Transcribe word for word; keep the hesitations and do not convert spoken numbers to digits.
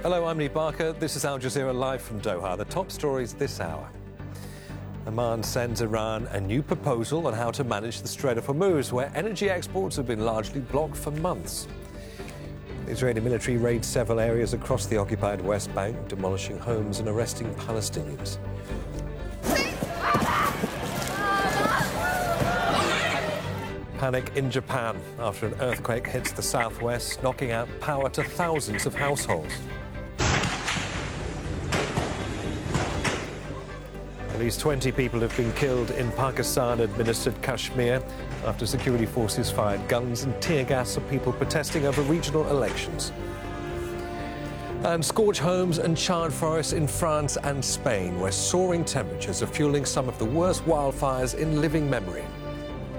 Hello, I'm Lee Barker. This is Al Jazeera live from Doha. The top stories this hour. Oman sends Iran a new proposal on how to manage the Strait of Hormuz, where energy exports have been largely blocked for months. The Israeli military raids several areas across the occupied West Bank, demolishing homes and arresting Palestinians. Panic in Japan after an earthquake hits the southwest, knocking out power to thousands of households. At least twenty people have been killed in Pakistan-administered Kashmir after security forces fired guns and tear gas at people protesting over regional elections. And scorched homes and charred forests in France and Spain, where soaring temperatures are fueling some of the worst wildfires in living memory.